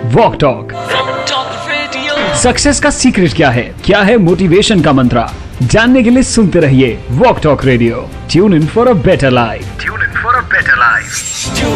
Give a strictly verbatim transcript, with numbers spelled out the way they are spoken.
Walk talk. Success का secret क्या है, क्या है मोटिवेशन का मंत्रा, जानने के लिए सुनते रहिए walk talk radio. Tune in for a better life. Tune in for a better life.